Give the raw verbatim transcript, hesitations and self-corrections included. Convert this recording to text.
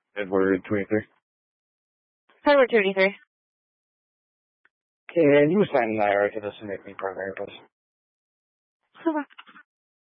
Edward twenty-three. Edward twenty-three. Can you sign an I R to the submit me primary, please? Okay.